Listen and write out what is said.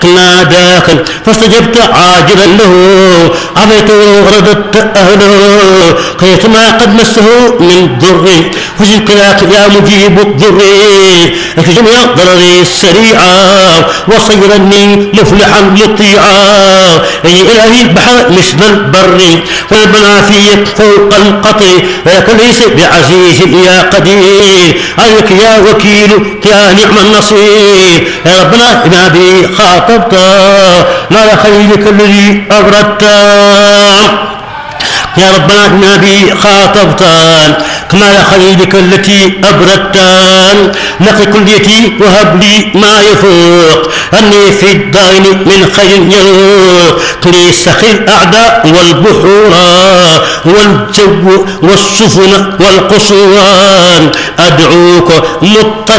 ناداك فاستجبت عاجلا له عفيت ورددت أهله كيفما قد مسه من ضر فشكراك يا مجيب الضر اكف جميع ضرري السريعة وصيرني مفلحا مطيعا أي إلهي البحر مثل البر والمنافي فوق القطر ولكن ليس بعزيز يا قدير عليك يا وكيل يا نعم النصير يا ربنا إنا بي خاطبت نار خيرك الذي أبردت يا ربنا إنا بي خاطبتان كمال خليلك التي أبردتان نقي كليتي وهب لي ما يفوق أني في الدين من خير يروق لي سخي الأعداء والبحور والجو والسفن والقصوان أدعوك مضطر